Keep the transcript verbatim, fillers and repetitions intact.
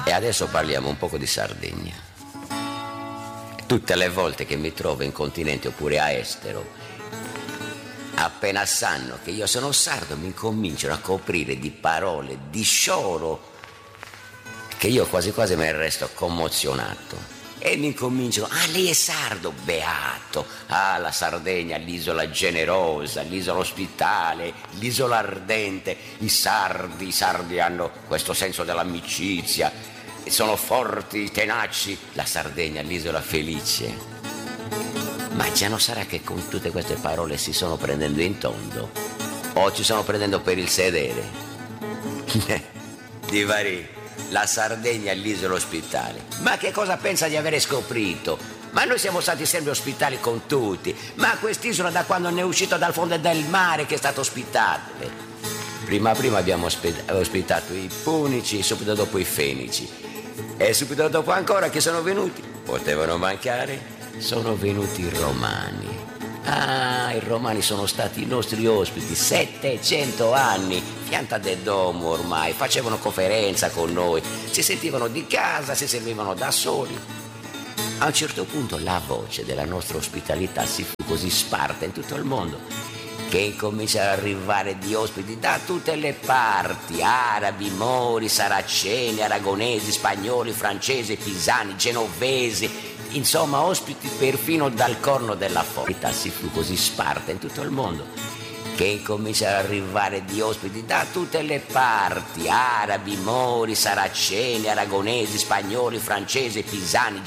E adesso parliamo un poco di Sardegna. Tutte le volte che mi trovo in continente oppure a estero, appena sanno che io sono sardo mi cominciano a coprire di parole, di scioro, che io quasi quasi me ne resto commozionato. E mi cominciano, ah lei è sardo, beato, ah la Sardegna, l'isola generosa, l'isola ospitale, l'isola ardente, i sardi, i sardi hanno questo senso dell'amicizia, sono forti, tenaci, la Sardegna, l'isola felice. Ma già non sarà che con tutte queste parole si sono prendendo in tondo? O ci sono prendendo per il sedere? Di vari, la Sardegna è l'isola ospitale. Ma che cosa pensa di avere scoprito? Ma noi siamo stati sempre ospitali con tutti. Ma quest'isola da quando ne è uscito dal fondo del mare che è stata ospitabile? Prima prima abbiamo ospitato i punici, subito dopo i fenici. E subito dopo ancora che sono venuti? Potevano mancare? Sono venuti i romani. Ah, i romani sono stati i nostri ospiti, settecento anni, pianta del domo ormai, facevano conferenza con noi, si sentivano di casa, si servivano da soli. A un certo punto la voce della nostra ospitalità si fu così sparta in tutto il mondo che incominciano ad arrivare di ospiti da tutte le parti, arabi, mori, saraceni, aragonesi, spagnoli, francesi, pisani, genovesi, insomma ospiti perfino dal Corno della Forta. Si fu così sparta in tutto il mondo che incominciano ad arrivare di ospiti da tutte le parti, arabi, mori, saraceni, aragonesi, spagnoli, francesi, pisani,